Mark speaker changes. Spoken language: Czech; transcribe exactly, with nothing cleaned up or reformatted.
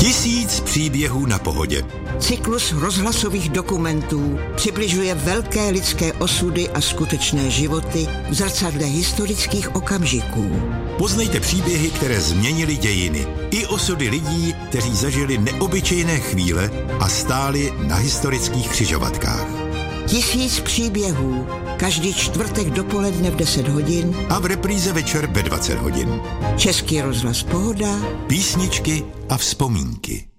Speaker 1: Tisíc příběhů na pohodě.
Speaker 2: Cyklus rozhlasových dokumentů přibližuje velké lidské osudy a skutečné životy v zrcadle historických okamžiků.
Speaker 1: Poznejte příběhy, které změnily dějiny. I osudy lidí, kteří zažili neobyčejné chvíle a stáli na historických křižovatkách.
Speaker 2: Tisíc příběhů. Každý čtvrtek dopoledne v deset hodin.
Speaker 1: A v repríze večer ve dvacet hodin.
Speaker 2: Český rozhlas Pohoda.
Speaker 1: Písničky a vzpomínky.